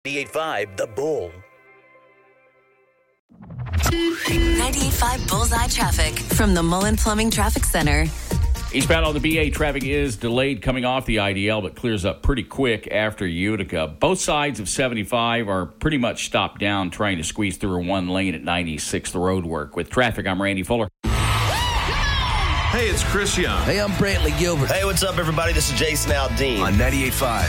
98.5 The Bull. 98.5 Bullseye Traffic from the Mullen Plumbing Traffic Center. Eastbound on the BA, traffic is delayed coming off the IDL, but clears up pretty quick after Utica. Both sides of 75 are pretty much stopped down trying to squeeze through one lane at 96th Roadwork. With traffic, I'm Randy Fuller. Hey, it's Chris Young. Hey, I'm Brantley Gilbert. Hey, what's up, everybody? This is Jason Aldean. On 98.5